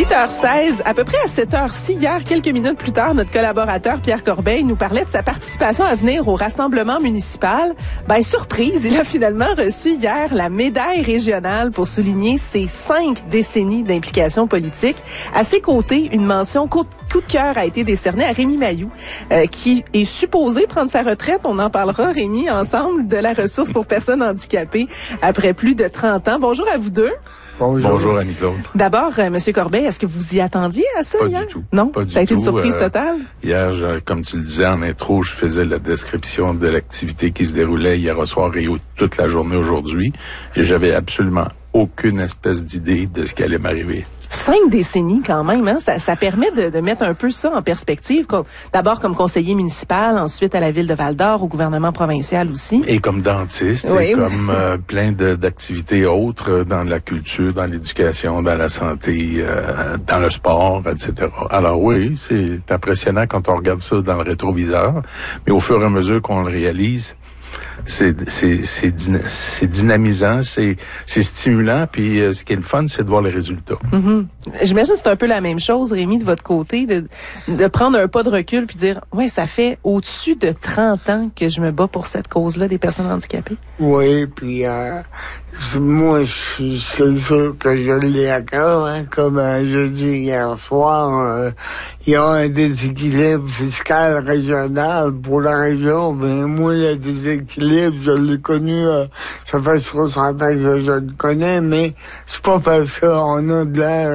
8h16, à peu près à cette heure-ci, hier, quelques minutes plus tard, notre collaborateur Pierre Corbeil nous parlait de sa participation à venir au rassemblement municipal. Surprise, il a finalement reçu hier la médaille régionale pour souligner ses 5 décennies d'implication politique. À ses côtés, une mention coup de cœur a été décernée à Rémi Mailloux, qui est supposé prendre sa retraite. On en parlera, Rémi, ensemble, de la ressource pour personnes handicapées après plus de 30 ans. Bonjour à vous deux. Bonjour, Annie-Claude. D'abord, Monsieur Corbeil, est-ce que vous y attendiez à ça hier? Pas du tout. Non? Pas du ça a été une tout. surprise totale? Hier, comme tu le disais en intro, je faisais la description de l'activité qui se déroulait hier au soir et toute la journée aujourd'hui. Et j'avais absolument aucune espèce d'idée de ce qui allait m'arriver. 5 décennies quand même, hein? Ça permet de mettre un peu ça en perspective. D'abord comme conseiller municipal, ensuite à la ville de Val-d'Or, au gouvernement provincial aussi. Et comme dentiste, oui. Et comme plein d'activités autres dans la culture, dans l'éducation, dans la santé, dans le sport, etc. Alors oui, c'est impressionnant quand on regarde ça dans le rétroviseur, mais au fur et à mesure qu'on le réalise, c'est dynamisant, c'est stimulant, puis ce qui est le fun, c'est de voir les résultats. Mm-hmm. J'imagine que c'est un peu la même chose, Rémi, de votre côté, de prendre un pas de recul puis dire, ouais, ça fait au-dessus de 30 ans que je me bats pour cette cause-là des personnes handicapées. Oui, puis moi, c'est sûr que je l'ai à cœur, hein, comme je dis hier soir, il y a un déséquilibre fiscal régional pour la région, mais moi, le déséquilibre, je l'ai connu, ça fait 60 ans que je le connais, mais c'est pas parce qu'on a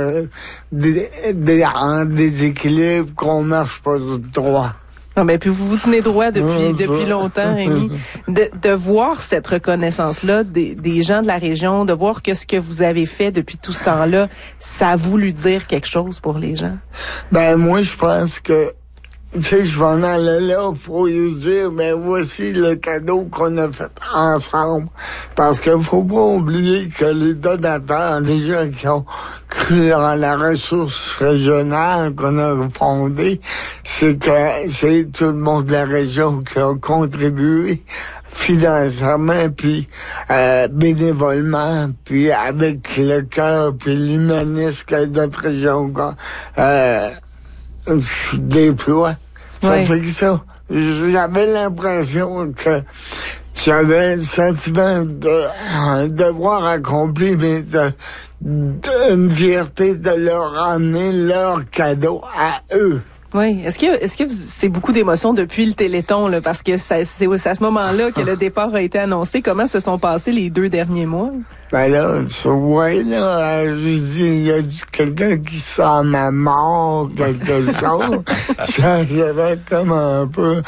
un déséquilibre qu'on marche pas tout droit. Non, mais puis vous vous tenez droit depuis longtemps, Rémi. De voir cette reconnaissance-là des gens de la région, de voir que ce que vous avez fait depuis tout ce temps-là, ça a voulu dire quelque chose pour les gens? Moi, je pense que, tu sais, je vais en aller là pour lui dire, voici le cadeau qu'on a fait ensemble. Parce qu'il faut pas oublier que les donateurs, les gens qui ont cru en la ressource régionale qu'on a fondée, c'est tout le monde de la région qui a contribué financièrement, puis bénévolement, puis avec le cœur, puis l'humanisme que notre région déploie. Ça fait que ça. J'avais l'impression que j'avais le sentiment de devoir accompli, mais une fierté de leur ramener leur cadeau à eux. Oui. Est-ce que c'est beaucoup d'émotions depuis le Téléthon, là, parce que c'est à ce moment-là que le départ a été annoncé. Comment se sont passés les 2 derniers mois? Je dis, il y a quelqu'un qui sent ma mort, quelque chose. J'avais comme un peu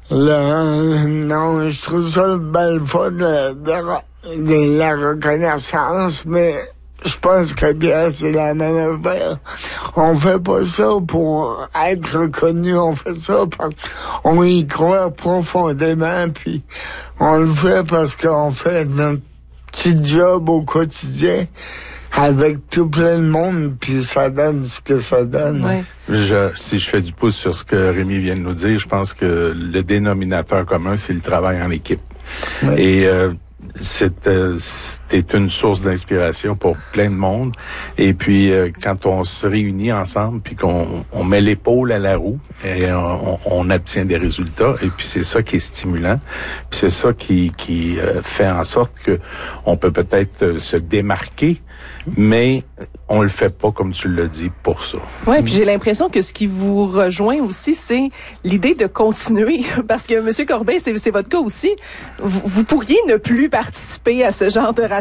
non, je trouve ça belle fois de la reconnaissance, mais je pense que bien c'est la même affaire. On fait pas ça pour être reconnu, on fait ça parce qu'on y croit profondément, puis on le fait parce qu'on fait notre petit job au quotidien avec tout plein de monde, puis ça donne ce que ça donne. Oui. Si je fais du pouce sur ce que Rémi vient de nous dire, je pense que le dénominateur commun, c'est le travail en équipe. Oui. Et c'était une source d'inspiration pour plein de monde. Et puis, quand on se réunit ensemble, puis qu'on met l'épaule à la roue, et on obtient des résultats. Et puis, c'est ça qui est stimulant. Puis, c'est ça qui fait en sorte que on peut peut-être se démarquer, mais on le fait pas, comme tu l'as dit, pour ça. Oui, puis j'ai l'impression que ce qui vous rejoint aussi, c'est l'idée de continuer. Parce que, M. Corbeil, c'est votre cas aussi. Vous pourriez ne plus participer à ce genre de